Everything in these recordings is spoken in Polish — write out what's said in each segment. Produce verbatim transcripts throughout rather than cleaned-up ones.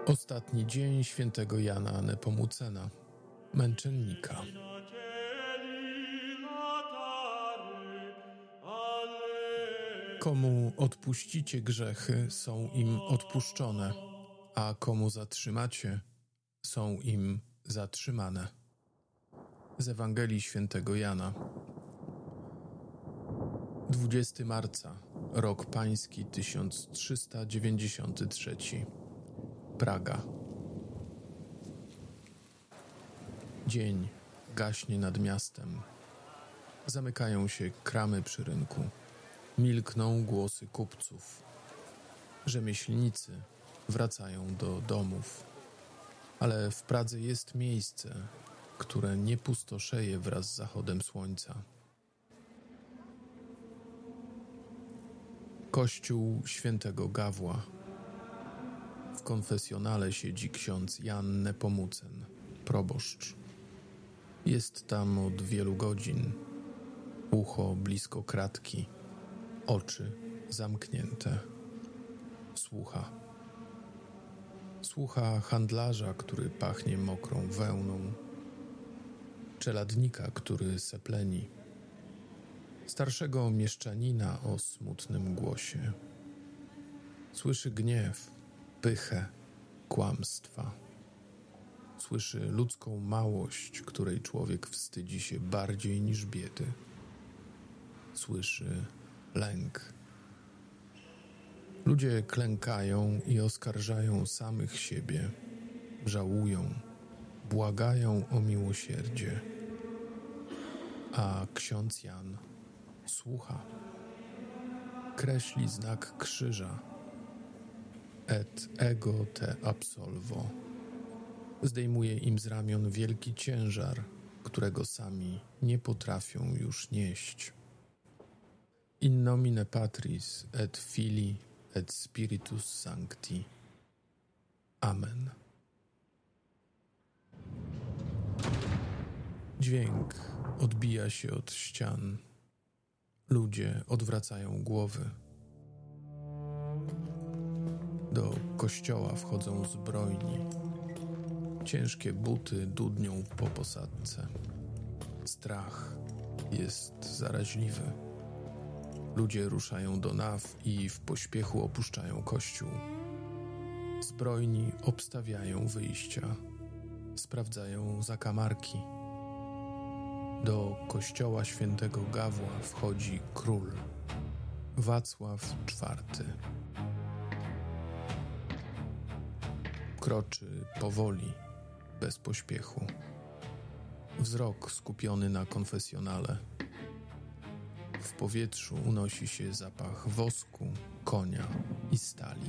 Ostatni dzień świętego Jana Nepomucena, męczennika. Komu odpuścicie grzechy, są im odpuszczone, a komu zatrzymacie, są im zatrzymane. Z Ewangelii świętego Jana. dwudziestego marca, rok pański tysiąc trzysta dziewięćdziesiąty trzeci. Praga. Dzień gaśnie nad miastem. Zamykają się kramy przy rynku. Milkną głosy kupców. Rzemieślnicy wracają do domów. Ale w Pradze jest miejsce, które nie pustoszeje wraz z zachodem słońca. Kościół świętego Gawła. W konfesjonale siedzi ksiądz Jan Nepomucen, proboszcz. Jest tam od wielu godzin. Ucho blisko kratki, oczy zamknięte. Słucha. Słucha handlarza, który pachnie mokrą wełną, czeladnika, który sepleni, starszego mieszczanina o smutnym głosie. Słyszy gniew, pychę, kłamstwa. Słyszy ludzką małość, której człowiek wstydzi się bardziej niż biedy. Słyszy lęk. Ludzie klękają i oskarżają samych siebie, żałują, błagają o miłosierdzie. A ksiądz Jan słucha. Kreśli znak krzyża. Et ego te absolvo. Zdejmuje im z ramion wielki ciężar, którego sami nie potrafią już nieść. In nomine Patris et Filii et Spiritus Sancti. Amen. Dźwięk odbija się od ścian. Ludzie odwracają głowy. Do kościoła wchodzą zbrojni. Ciężkie buty dudnią po posadzce. Strach jest zaraźliwy. Ludzie ruszają do naw i w pośpiechu opuszczają kościół. Zbrojni obstawiają wyjścia. Sprawdzają zakamarki. Do kościoła świętego Gawła wchodzi król Wacław czwarty. Kroczy powoli, bez pośpiechu. Wzrok skupiony na konfesjonale. W powietrzu unosi się zapach wosku, konia i stali.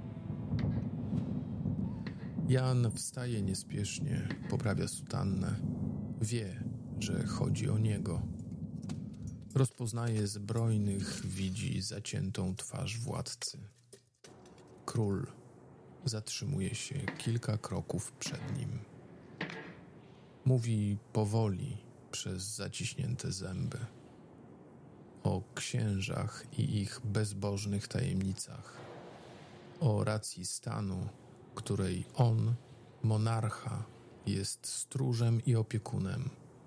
Jan wstaje niespiesznie, poprawia sutannę. Wie, że chodzi o niego. Rozpoznaje zbrojnych, widzi zaciętą twarz władcy. Król zatrzymuje się kilka kroków przed nim. Mówi powoli przez zaciśnięte zęby. O księżach i ich bezbożnych tajemnicach. O racji stanu, której on, monarcha, jest stróżem i opiekunem.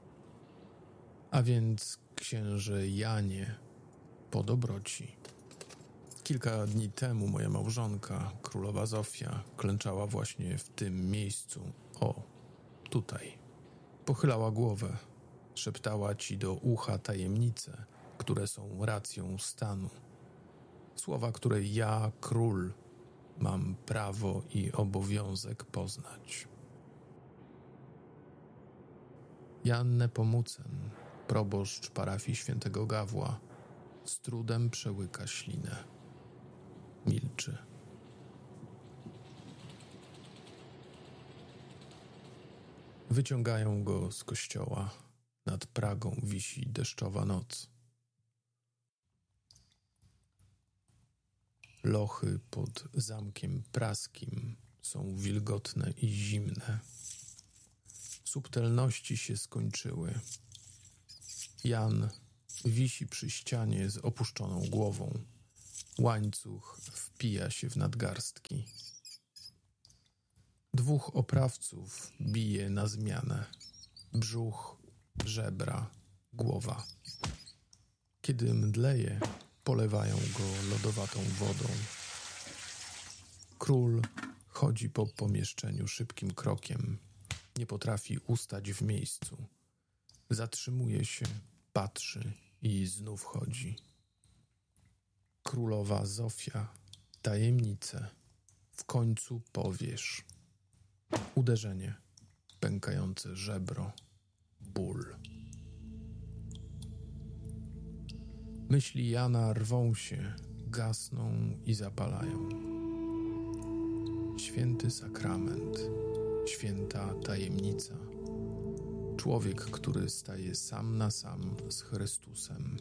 A więc, księże Janie, po dobroci. Kilka dni temu moja małżonka, królowa Zofia, klęczała właśnie w tym miejscu. O, tutaj. Pochylała głowę, szeptała ci do ucha tajemnice, które są racją stanu. Słowa, które ja, król, mam prawo i obowiązek poznać. Jan Nepomucen, proboszcz parafii świętego Gawła, z trudem przełyka ślinę. Milczy. Wyciągają go z kościoła. Nad Pragą wisi deszczowa noc. Lochy pod zamkiem praskim są wilgotne i zimne. Subtelności się skończyły. Jan wisi przy ścianie z opuszczoną głową. Łańcuch wpija się w nadgarstki. Dwóch oprawców bije na zmianę. Brzuch, żebra, głowa. Kiedy mdleje, polewają go lodowatą wodą. Król chodzi po pomieszczeniu szybkim krokiem. Nie potrafi ustać w miejscu. Zatrzymuje się, patrzy i znów chodzi. Królowa Zofia, tajemnicę, w końcu powiesz. Uderzenie, pękające żebro, ból. Myśli Jana rwą się, gasną i zapalają. Święty sakrament, święta tajemnica. Człowiek, który staje sam na sam z Chrystusem.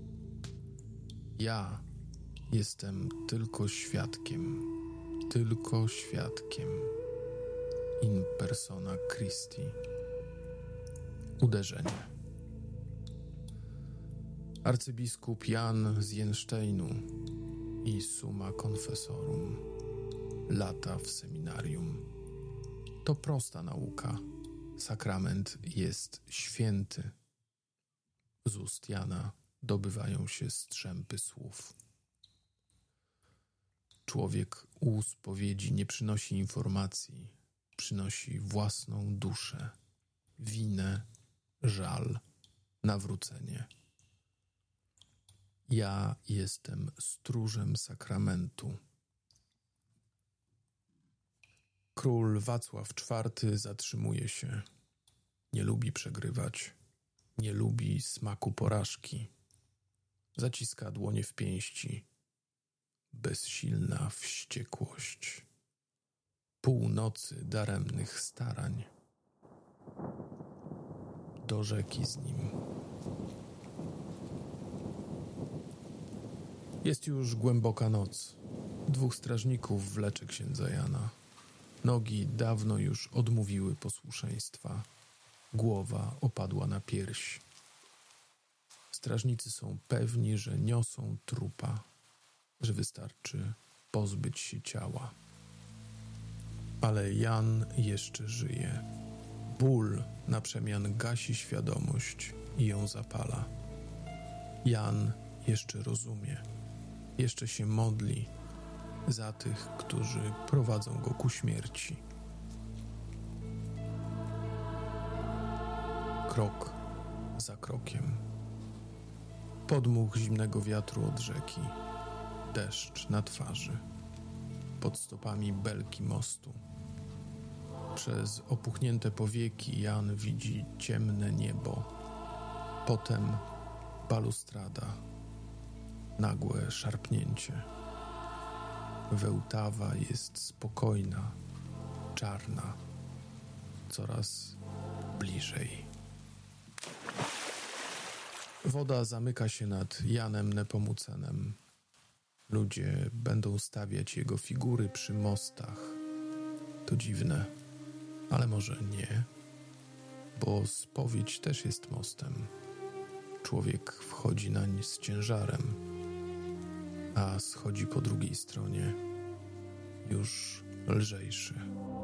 Ja jestem tylko świadkiem, tylko świadkiem. In persona Christi. Uderzenie. Arcybiskup Jan z Jensztejnu i summa confessorum. Lata w seminarium. To prosta nauka. Sakrament jest święty. Z ust Jana dobywają się strzępy słów. Człowiek u spowiedzi nie przynosi informacji, przynosi własną duszę, winę, żal, nawrócenie. Ja jestem stróżem sakramentu. Król Wacław czwarty zatrzymuje się. Nie lubi przegrywać. Nie lubi smaku porażki. Zaciska dłonie w pięści. Bezsilna wściekłość. Północy daremnych starań. Do rzeki z nim. Jest już głęboka noc. Dwóch strażników wlecze księdza Jana. Nogi dawno już odmówiły posłuszeństwa. Głowa opadła na pierś. Strażnicy są pewni, że niosą trupa, że wystarczy pozbyć się ciała. Ale Jan jeszcze żyje. Ból na przemian gasi świadomość i ją zapala. Jan jeszcze rozumie. Jeszcze się modli za tych, którzy prowadzą go ku śmierci. Krok za krokiem. Podmuch zimnego wiatru od rzeki. Deszcz na twarzy. Pod stopami belki mostu. Przez opuchnięte powieki Jan widzi ciemne niebo. Potem balustrada. Nagłe szarpnięcie. Wełtawa jest spokojna, czarna, coraz bliżej. Woda zamyka się nad Janem Nepomucenem. Ludzie będą stawiać jego figury przy mostach. To dziwne, ale może nie, bo spowiedź też jest mostem. Człowiek wchodzi nań z ciężarem, a schodzi po drugiej stronie już lżejszy.